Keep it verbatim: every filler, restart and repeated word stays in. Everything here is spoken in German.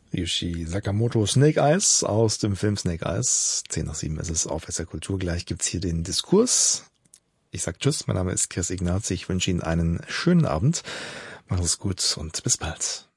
Ryuichi Sakamoto, Snake Eyes aus dem Film Snake Eyes. zehn nach sieben ist es auf S R Kultur. Gleich gibt's hier den Diskurs. Ich sag Tschüss, mein Name ist Chris Ignazi. Ich wünsche Ihnen einen schönen Abend. Machen Sie es gut und bis bald.